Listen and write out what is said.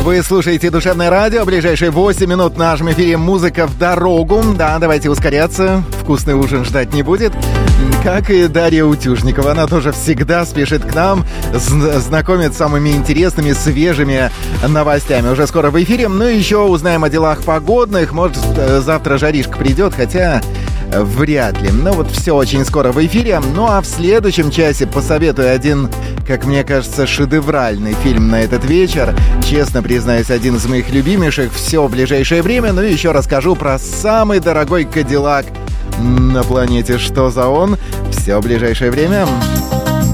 Вы слушаете «Душевное радио». Ближайшие 8 минут в нашем эфире «Музыка в дорогу». Да, давайте ускоряться. Вкусный ужин ждать не будет. Как и Дарья Утюжникова. Она тоже всегда спешит к нам, знакомит с самыми интересными, свежими новостями. Уже скоро в эфире. Ну и еще узнаем о делах погодных. Может, завтра жаришка придет, хотя... вряд ли. Но вот все очень скоро в эфире. Ну а в следующем часе посоветую один, как мне кажется, шедевральный фильм на этот вечер. Честно признаюсь, один из моих любимейших. Все в ближайшее время. Ну и еще расскажу про самый дорогой Кадиллак на планете. Что за он? Все в ближайшее время.